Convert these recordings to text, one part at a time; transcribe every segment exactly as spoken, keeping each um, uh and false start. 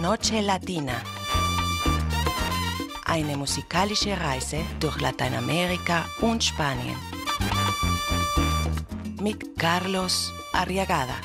Noche Latina. Eine musikalische Reise durch Lateinamerika und Spanien. Mit Carlos Arriagada.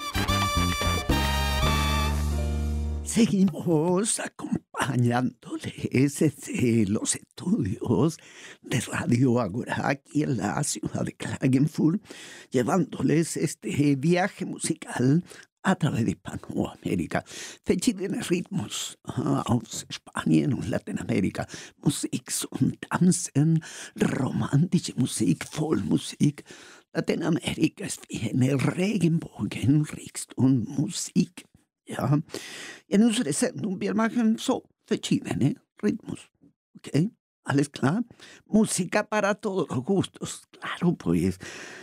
Seguimos acompañándoles desde los estudios de Radio Agora aquí en la ciudad de Klagenfurt, llevándoles este viaje musical a través de Hispanoamérica. Verschiedene Rhythmus aus Spanien und Lateinamerika. Musik und Tanzen, romantische Musik, Vollmusik. Lateinamerika ist wie eine Regenbogen, und Musik. Ja, in unserer Sendung, wir machen so verschiedene Rhythmus, ¿ok? ¿Alles klar? Música para todos los gustos, claro, pues.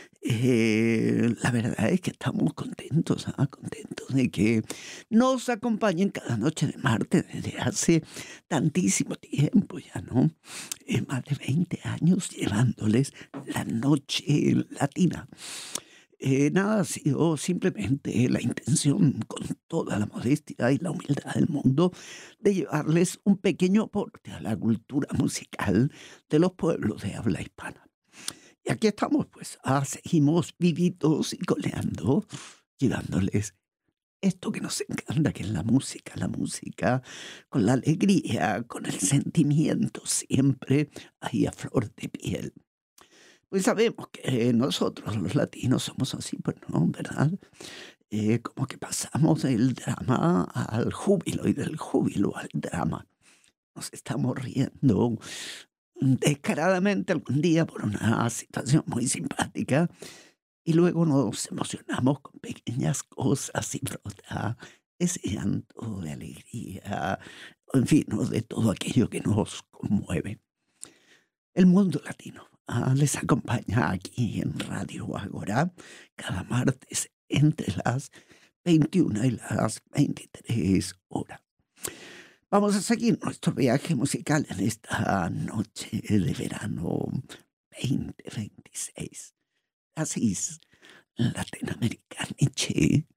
Eh, la verdad es que estamos contentos, ¿ah? contentos de que nos acompañen cada noche de martes desde hace tantísimo tiempo ya, ¿no? Eh, más de veinte años llevándoles la noche latina. Eh, nada ha sido simplemente la intención, con toda la modestia y la humildad del mundo, de llevarles un pequeño aporte a la cultura musical de los pueblos de habla hispana. Y aquí estamos, pues, ah, seguimos vivitos y coleando, llevándoles esto que nos encanta, que es la música, la música con la alegría, con el sentimiento siempre ahí a flor de piel. Pues sabemos que nosotros los latinos somos así, pues no, ¿verdad? Eh, como que pasamos del drama al júbilo y del júbilo al drama. Nos estamos riendo descaradamente algún día por una situación muy simpática y luego nos emocionamos con pequeñas cosas y brota ese llanto de alegría, en fin, ¿no? De todo aquello que nos conmueve. El mundo latino ah, les acompaña aquí en Radio Agora cada martes entre las veintiuna y las veintitrés horas. Vamos a seguir nuestro viaje musical en esta noche de verano veinte veintiséis. Así es, latinoamericaniche,